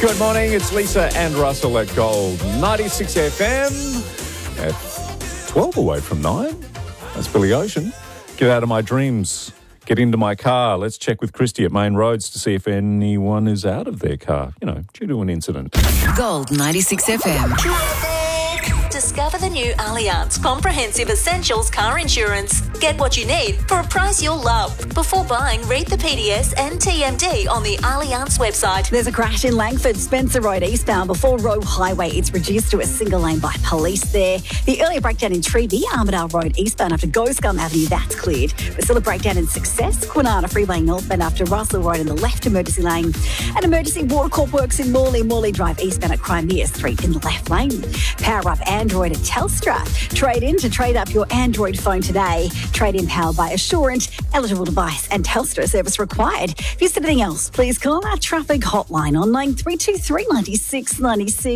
Good morning, it's Lisa and Russell at Gold 96 FM at 12 away from 9. That's Billy Ocean. Get out of my dreams, get into my car. Let's check with Christy at Main Roads to see if anyone is out of their car, due to an incident. Gold 96 FM. Discover the new Allianz Comprehensive Essentials car insurance. Get what you need for a price you'll love. Before buying, read the PDS and TMD on the Allianz website. There's a crash in Langford, Spencer Road eastbound before Roe Highway. It's reduced to a single lane by police there. The earlier breakdown in Treeby, Armidale Road eastbound after Goscombe Avenue, that's cleared. But still a breakdown in Success, Kwinana Freeway northbound after Russell Road in the left emergency lane. An emergency Watercorp works in Morley Drive eastbound at Crimea Street in the left lane. Power up Android at Telstra. Trade in to trade up your Android phone today. Trade in powered by Assurant, eligible device and Telstra service required. If you see anything else, please call our traffic hotline on 9323 96 96.